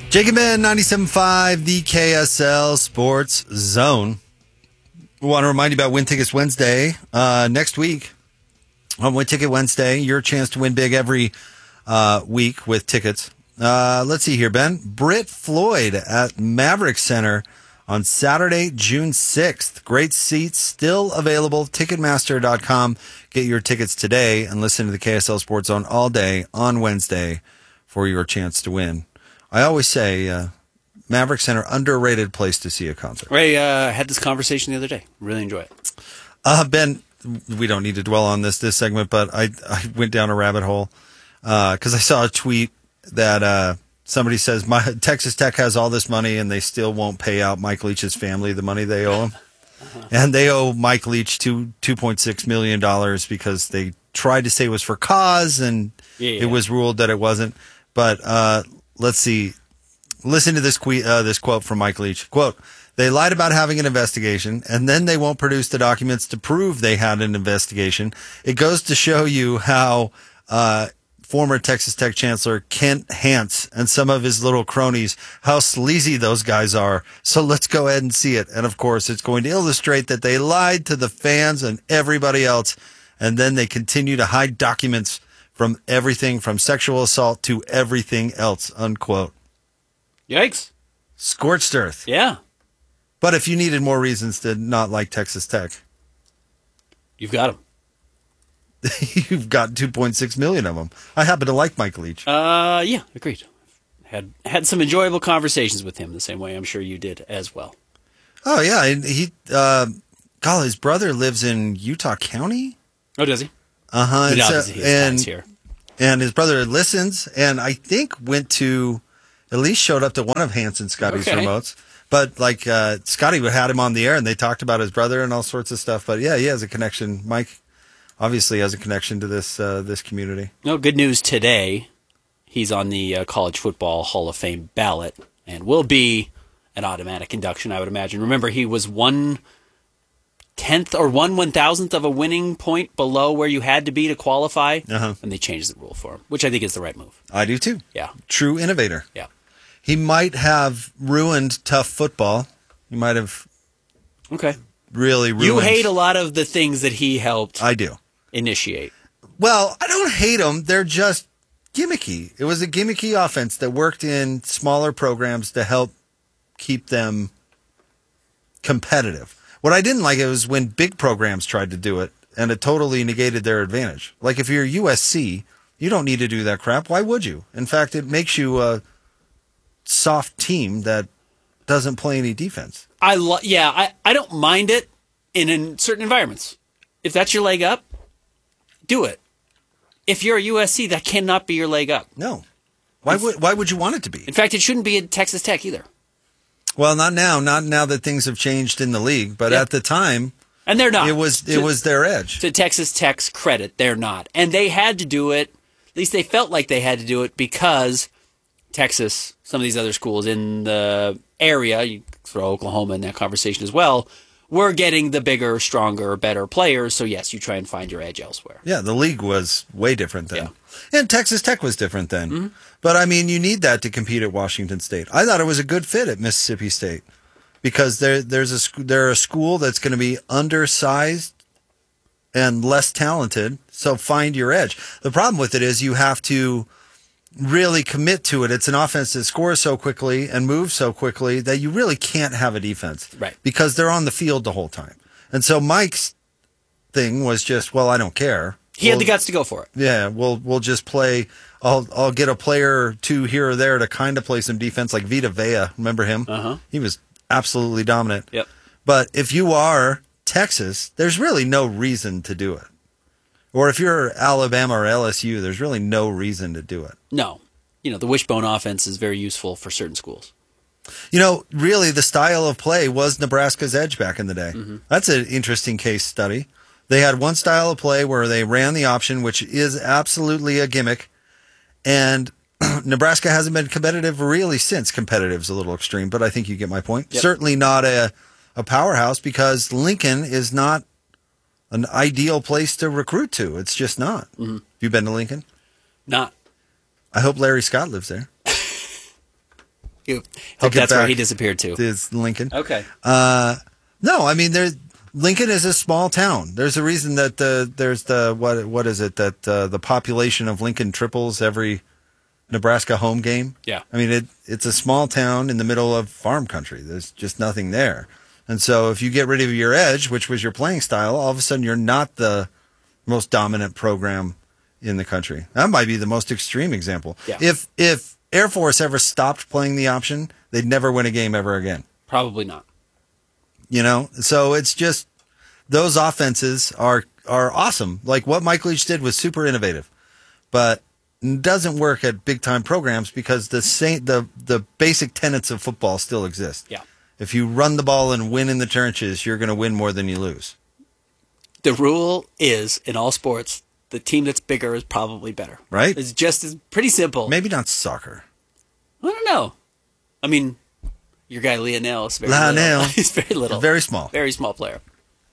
Jacob Ben, 97.5, the KSL Sports Zone. We want to remind you about Win Tickets Wednesday. Next week on Win Ticket Wednesday, your chance to win big every week with tickets. Let's see here, Ben. Britt Floyd at Maverick Center on Saturday, June 6th. Great seats still available. Ticketmaster.com. Get your tickets today and listen to the KSL Sports Zone all day on Wednesday for your chance to win. I always say Maverick Center, underrated place to see a concert. Ray, had this conversation the other day. Really enjoy it. Ben, we don't need to dwell on this segment, but I went down a rabbit hole because I saw a tweet that somebody says Texas Tech has all this money and they still won't pay out Mike Leach's family the money they owe him. And they owe Mike Leach $2.6 million because they tried to say it was for cause and it was ruled that it wasn't. But let's see. Listen to this quote from Mike Leach. Quote, "They lied about having an investigation, and then they won't produce the documents to prove they had an investigation. It goes to show you how former Texas Tech Chancellor Kent Hance and some of his little cronies, how sleazy those guys are. So let's go ahead and see it." And, of course, it's going to illustrate that they lied to the fans and everybody else, and then they continue to hide documents from everything from sexual assault to everything else, unquote. Yikes. Scorched earth. Yeah. But if you needed more reasons to not like Texas Tech, you've got them. You've got 2.6 million of them. I happen to like Mike Leach. Yeah, agreed. Had some enjoyable conversations with him the same way I'm sure you did as well. Oh, yeah. He, his brother lives in Utah County. Oh, does he? Uh-huh. He obviously has here. And his brother listens, and I think at least showed up to one of Hans and Scotty's remotes. But, Scotty had him on the air, and they talked about his brother and all sorts of stuff. But, yeah, he has a connection. Mike obviously has a connection to this community. No, good news today. He's on the College Football Hall of Fame ballot and will be an automatic induction, I would imagine. Remember, he was 1/10 or 1/1000th of a winning point below where you had to be to qualify, and they changed the rule for him, which I think is the right move. I do, too. Yeah. True innovator. Yeah. He might have ruined tough football. He might have really ruined. You hate a lot of the things that he helped initiate. Well, I don't hate them. They're just gimmicky. It was a gimmicky offense that worked in smaller programs to help keep them competitive. What I didn't like was when big programs tried to do it, and it totally negated their advantage. Like if you're USC, you don't need to do that crap. Why would you? In fact, it makes you a soft team that doesn't play any defense. I don't mind it in certain environments. If that's your leg up, do it. If you're a USC, that cannot be your leg up. No. Why would you want it to be? In fact, it shouldn't be at Texas Tech either. Well, not now. Not now that things have changed in the league. But at the time, and they're not. It was their edge. To Texas Tech's credit, they're not, and they had to do it. At least they felt like they had to do it because Texas, some of these other schools in the area, you throw Oklahoma in that conversation as well, were getting the bigger, stronger, better players. So yes, you try and find your edge elsewhere. Yeah, the league was way different then. Yeah. And Texas Tech was different then. Mm-hmm. But, I mean, you need that to compete at Washington State. I thought it was a good fit at Mississippi State because they're a school that's going to be undersized and less talented, so find your edge. The problem with it is you have to really commit to it. It's an offense that scores so quickly and moves so quickly that you really can't have a defense. Right. Because they're on the field the whole time. And so Mike's thing was just, well, I don't care. He had the guts to go for it. Yeah, we'll just play. I'll get a player or two here or there to kind of play some defense, like Vita Vea. Remember him? He was absolutely dominant. Yep. But if you are Texas, there's really no reason to do it. Or if you're Alabama or LSU, there's really no reason to do it. No. The wishbone offense is very useful for certain schools. Really the style of play was Nebraska's edge back in the day. Mm-hmm. That's an interesting case study. They had one style of play where they ran the option, which is absolutely a gimmick. And Nebraska hasn't been competitive really since. Competitive is a little extreme, but I think you get my point. Yep. Certainly not a powerhouse because Lincoln is not an ideal place to recruit to. It's just not. Mm-hmm. Have you been to Lincoln? Not. I hope Larry Scott lives there. Hope get that's where back he disappeared to. Is Lincoln. Okay. No, I mean Lincoln is a small town. There's a reason that there's the what is it that the population of Lincoln triples every Nebraska home game. Yeah. I mean it's a small town in the middle of farm country. There's just nothing there. And so if you get rid of your edge, which was your playing style, all of a sudden you're not the most dominant program in the country. That might be the most extreme example. Yeah. If Air Force ever stopped playing the option, they'd never win a game ever again. Probably not. You know, so it's just those offenses are awesome. Like what Mike Leach did was super innovative, but doesn't work at big time programs because the basic tenets of football still exist. Yeah. If you run the ball and win in the trenches, you're going to win more than you lose. The rule is in all sports, the team that's bigger is probably better. Right? It's just as pretty simple. Maybe not soccer. I don't know. I mean, your guy Lionel is very Lionel. little. He's very little. Very small. Very small player.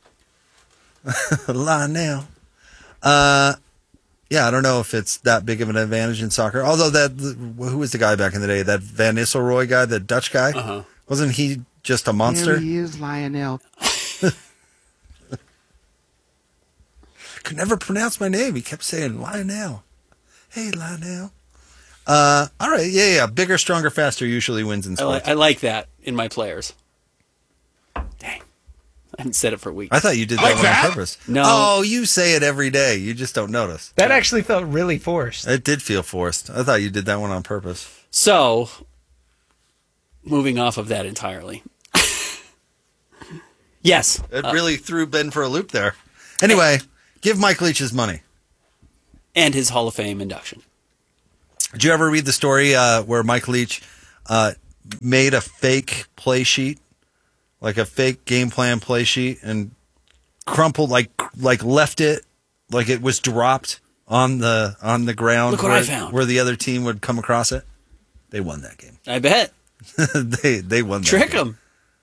Lionel. Yeah, I don't know if it's that big of an advantage in soccer. Although who was the guy back in the day? That Van Nistelrooy guy, the Dutch guy? Uh-huh. Wasn't he just a monster? There he is, Lionel. Could never pronounce my name. He kept saying Lionel. Hey, Lionel. All right. Yeah. Bigger, stronger, faster usually wins in sports. I like that in my players. Dang. I haven't said it for weeks. I thought you did that one on purpose. No. Oh, you say it every day. You just don't notice. That actually felt really forced. It did feel forced. I thought you did that one on purpose. So, moving off of that entirely. Yes. It really threw Ben for a loop there. Anyway, give Mike Leach his money. And his Hall of Fame induction. Did you ever read the story where Mike Leach made a fake play sheet, like a fake game plan play sheet, and crumpled like left it like it was dropped on the ground? Look what I found. Where the other team would come across it. They won that game. I bet. they won. That Trick game. him.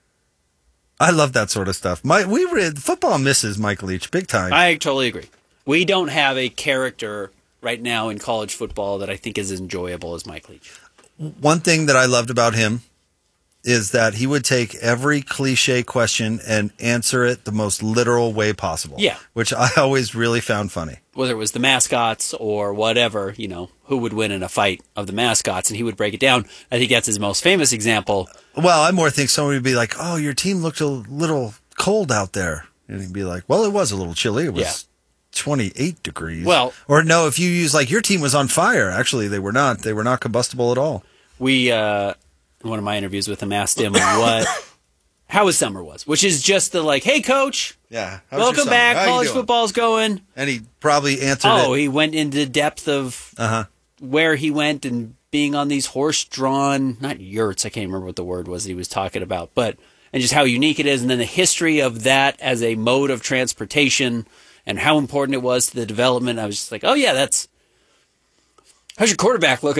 I love that sort of stuff. Football misses Mike Leach big time. I totally agree. We don't have a character right now in college football that I think is as enjoyable as Mike Leach. One thing that I loved about him is that he would take every cliche question and answer it the most literal way possible. Yeah. Which I always really found funny. Whether it was the mascots or whatever, who would win in a fight of the mascots, and he would break it down. I think that's his most famous example. Well, I more think somebody would be like, oh, your team looked a little cold out there. And he'd be like, well, it was a little chilly. It was 28 degrees. Well, or no, if you use like your team was on fire. Actually, they were not. They were not combustible at all. We, in one of my interviews with him, asked him how his summer was, which is just the like, hey, coach, Yeah. How was your welcome summer? back. How you College doing? football's going. And he probably answered it. He went into depth of where he went and being on these horse-drawn, not yurts, I can't remember what the word was that he was talking about, and just how unique it is, and then the history of that as a mode of transportation and how important it was to the development. I was just like, oh, yeah, how's your quarterback looking?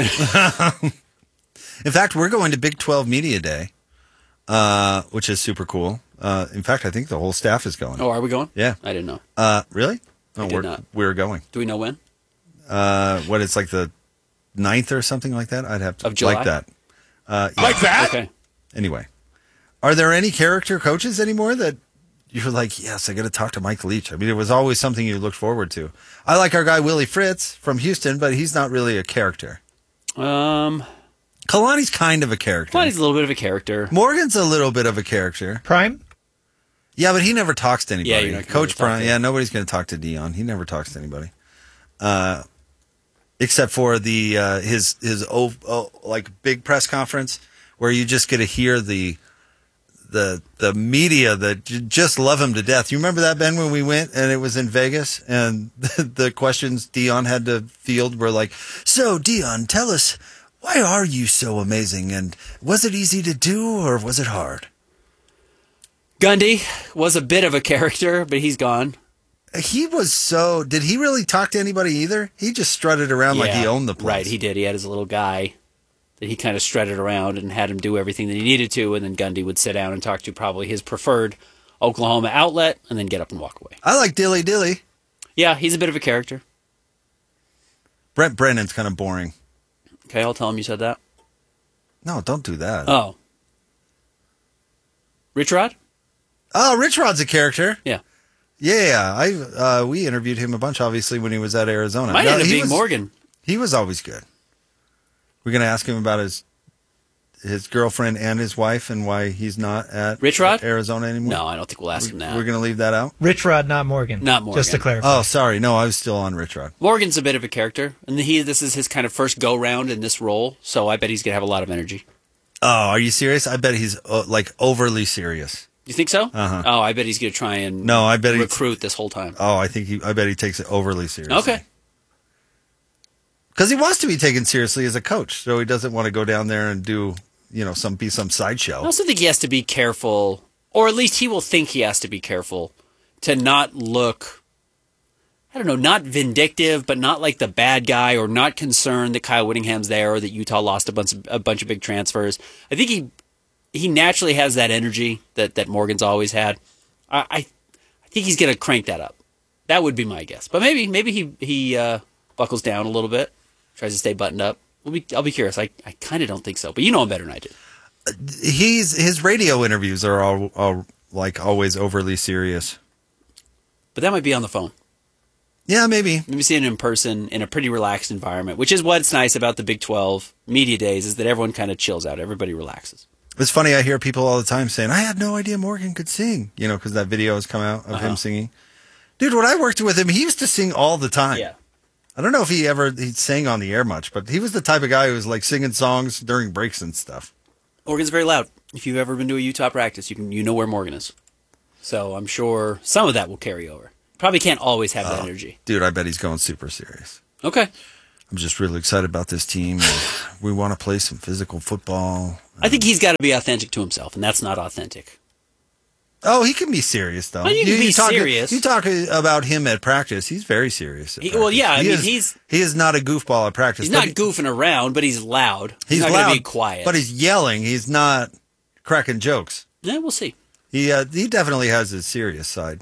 In fact, we're going to Big 12 Media Day, which is super cool. In fact, I think the whole staff is going. Oh, are we going? Yeah. I didn't know. Really? No, did not. we're going. Do we know when? What, it's like the 9th or something like that? I'd have to. Of July? Like that. Yeah. Like that? Okay. Anyway. Are there any character coaches anymore that you're like, yes, I got to talk to Mike Leach? I mean, it was always something you looked forward to. I like our guy Willie Fritz from Houston, but he's not really a character. Kalani's kind of a character. Well, he's a little bit of a character. Morgan's a little bit of a character. Prime? Yeah, but he never talks to anybody. Yeah, you're not gonna Coach really talk Brian. to Yeah, him. nobody's going to talk to Dion. He never talks to anybody, except for the his like big press conference where you just get to hear the media that just love him to death. You remember that, Ben, when we went and it was in Vegas and the questions Dion had to field were like, "So Dion, tell us, why are you so amazing? And was it easy to do or was it hard?" Gundy was a bit of a character, but he's gone. He was so... Did he really talk to anybody either? He just strutted around like he Yeah, owned the place. Right, he did. He had his little guy that he kind of strutted around and had him do everything that he needed to, and then Gundy would sit down and talk to probably his preferred Oklahoma outlet and then get up and walk away. I like Dilly Dilly. Yeah, he's a bit of a character. Brent Brennan's kind of boring. Okay, I'll tell him you said that. No, don't do that. Oh. Rich Rod? Oh, Rich Rod's a character. Yeah. Yeah, we interviewed him a bunch, obviously, when he was at Arizona. Might end up being Morgan. He was always good. We're going to ask him about his girlfriend and his wife and why he's not at Rich Rod? Arizona anymore. No, I don't think we'll ask him that. We're going to leave that out? Rich Rod, not Morgan. Not Morgan. Just to clarify. Oh, sorry. No, I was still on Rich Rod. Morgan's a bit of a character, and this is his kind of first go-round in this role, so I bet he's going to have a lot of energy. Oh, are you serious? I bet he's overly serious. You think so? Uh-huh. Oh, I bet he's going to try and I bet recruit this whole time. Oh, I bet he takes it overly seriously. Okay. Because he wants to be taken seriously as a coach, so he doesn't want to go down there and do, some sideshow. I also think he has to be careful, or at least he will think he has to be careful to not look, I don't know, not vindictive, but not like the bad guy, or not concerned that Kyle Whittingham's there or that Utah lost a bunch of big transfers. I think he naturally has that energy that Morgan's always had. I think he's going to crank that up. That would be my guess. But maybe he buckles down a little bit, tries to stay buttoned up. I'll be curious. I kind of don't think so, but you know him better than I do. His radio interviews are all like always overly serious. But that might be on the phone. Yeah, maybe. Maybe see it in person in a pretty relaxed environment, which is what's nice about the Big 12 media days, is that everyone kind of chills out. Everybody relaxes. It's funny. I hear people all the time saying, I had no idea Morgan could sing, because that video has come out of him singing. Dude, when I worked with him, he used to sing all the time. Yeah. I don't know if he sang on the air much, but he was the type of guy who was like singing songs during breaks and stuff. Morgan's very loud. If you've ever been to a Utah practice, you know where Morgan is. So I'm sure some of that will carry over. Probably can't always have that energy. Dude, I bet he's going super serious. Okay. I'm just really excited about this team. We want to play some physical football. I think he's got to be authentic to himself, and that's not authentic. Oh, he can be serious, though. Well, you can be serious. You talk about him at practice. He's very serious. He is not a goofball at practice. He's not goofing around, but he's loud. He's not loud, going to be quiet. But he's yelling. He's not cracking jokes. Yeah, we'll see. He definitely has his serious side.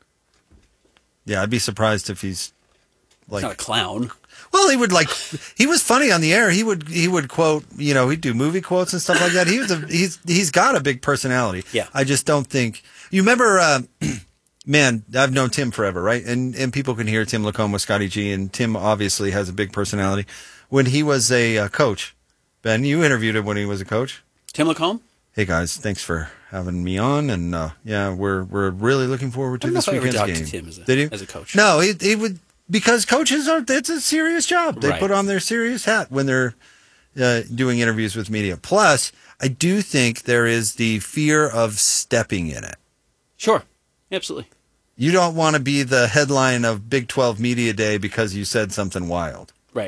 Yeah, I'd be surprised if he's like... He's not a clown. Well, he was funny on the air. He would quote, he'd do movie quotes and stuff like that. He's got a big personality. Yeah. I just don't think, you remember, man, I've known Tim forever, right? And people can hear Tim Lacombe with Scotty G, and Tim obviously has a big personality. When he was a coach, Ben, you interviewed him when he was a coach. Tim Lacombe? Hey guys, thanks for having me on, and we're really looking forward to this weekend's game. I never talked to Tim Did you? As a coach. No, he would. Because coaches it's a serious job. They put on their serious hat when they're doing interviews with media. Plus, I do think there is the fear of stepping in it. Sure. Absolutely. You don't want to be the headline of Big 12 Media Day because you said something wild. Right.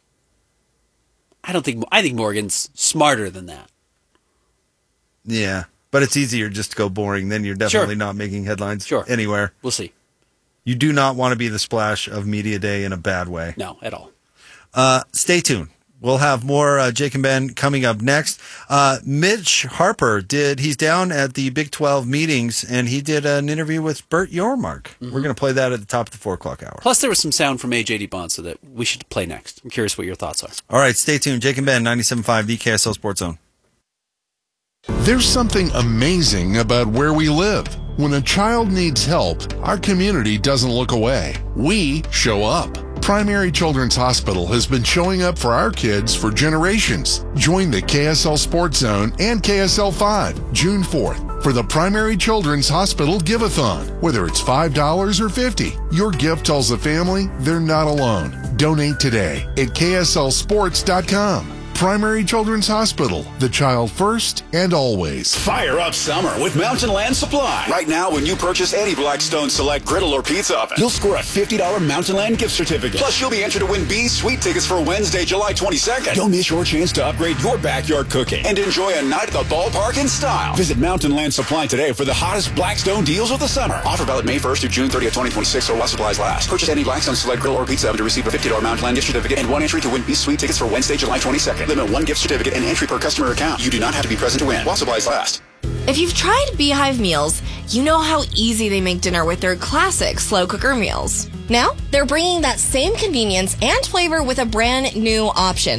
I think Morgan's smarter than that. Yeah. But it's easier just to go boring. Then you're definitely not making headlines anywhere. We'll see. You do not want to be the splash of Media Day in a bad way. No, at all. Stay tuned. We'll have more Jake and Ben coming up next. Mitch Harper he's down at the Big 12 meetings, and he did an interview with Bert Yormark. Mm-hmm. We're going to play that at the top of the 4 o'clock hour. Plus, there was some sound from AJ DeBonsa that we should play next. I'm curious what your thoughts are. All right, stay tuned. Jake and Ben, 97.5, the KSL Sports Zone. There's something amazing about where we live. When a child needs help, our community doesn't look away. We show up. Primary Children's Hospital has been showing up for our kids for generations. Join the KSL Sports Zone and KSL 5, June 4th, for the Primary Children's Hospital Give-a-thon. Whether it's $5 or $50, your gift tells the family they're not alone. Donate today at KSLSports.com. Primary Children's Hospital, the child first and always. Fire up summer with Mountain Land Supply. Right now, when you purchase any Blackstone Select griddle or pizza oven, you'll score a $50 Mountain Land gift certificate. Plus, you'll be entered to win B's Sweet tickets for Wednesday, July 22nd. Don't miss your chance to upgrade your backyard cooking and enjoy a night at the ballpark in style. Visit Mountain Land Supply today for the hottest Blackstone deals of the summer. Offer valid May 1st through June 30th, 2026, or while supplies last. Purchase any Blackstone Select griddle or pizza oven to receive a $50 Mountain Land gift certificate and one entry to win B's Sweet tickets for Wednesday, July 22nd. Limit one gift certificate and entry per customer account. You do not have to be present to win. While supplies last. If you've tried Beehive meals, you know how easy they make dinner with their classic slow cooker meals. Now, they're bringing that same convenience and flavor with a brand new option,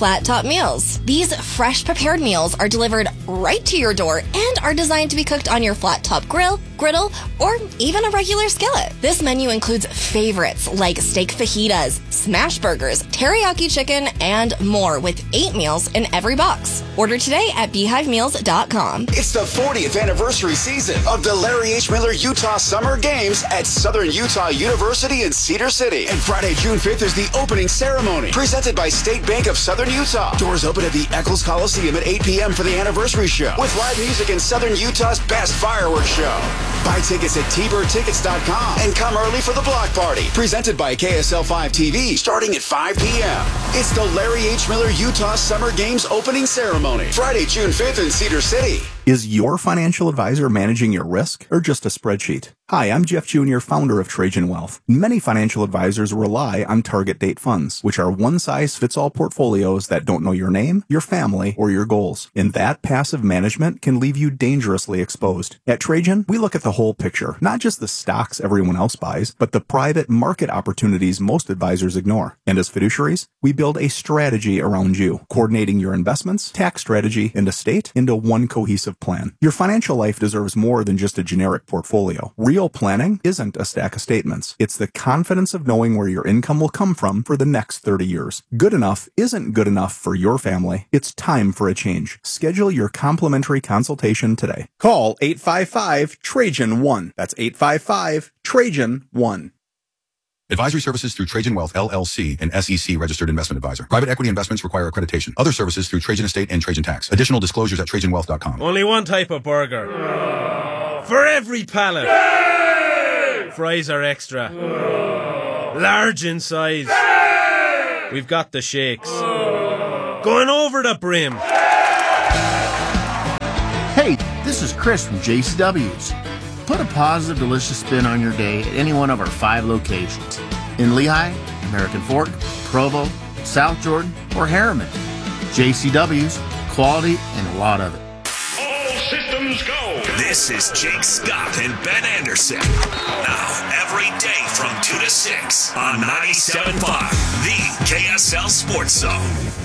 Flat Top Meals. These fresh prepared meals are delivered right to your door and are designed to be cooked on your flat top grill, griddle, or even a regular skillet. This menu includes favorites like steak fajitas, smash burgers, teriyaki chicken, and more with 8 meals in every box. Order today at beehivemeals.com. It's the 40th anniversary season of the Larry H. Miller Utah Summer Games at Southern Utah University in Cedar City. And Friday, June 5th is the opening ceremony presented by State Bank of Southern Utah. Doors open at the Eccles Coliseum at 8 p.m. for the anniversary show with live music and Southern Utah's best fireworks show. Buy tickets at tbirdtickets.com and come early for the block party presented by KSL5 TV starting at 5 p.m. It's the Larry H. Miller Utah Summer Games opening ceremony Friday, June 5th in Cedar City. Is your financial advisor managing your risk or just a spreadsheet? Hi, I'm Jeff Jr., founder of Trajan Wealth. Many financial advisors rely on target date funds, which are one-size-fits-all portfolios that don't know your name, your family, or your goals. And that passive management can leave you dangerously exposed. At Trajan, we look at the whole picture, not just the stocks everyone else buys, but the private market opportunities most advisors ignore. And as fiduciaries, we build a strategy around you, coordinating your investments, tax strategy, and estate into one cohesive plan. Your financial life deserves more than just a generic portfolio. Real planning isn't a stack of statements. It's the confidence of knowing where your income will come from for the next 30 years. Good enough isn't good enough for your family. It's time for a change. Schedule your complimentary consultation today. Call 855-TRAJAN-1. That's 855-TRAJAN-1. Advisory services through Trajan Wealth, LLC, an SEC registered investment advisor. Private equity investments require accreditation. Other services through Trajan Estate and Trajan Tax. Additional disclosures at TrajanWealth.com. Only one type of burger. For every pallet. Fries are extra. Large in size. We've got the shakes. Going over the brim. Hey, this is Chris from JCW's. Put a positive, delicious spin on your day at any one of our 5 locations. In Lehigh, American Fork, Provo, South Jordan, or Harriman. JCW's, quality and a lot of it. All systems go. This is Jake Scott and Ben Anderson. Now, every day from 2 to 6 on 97.5, the KSL Sports Zone.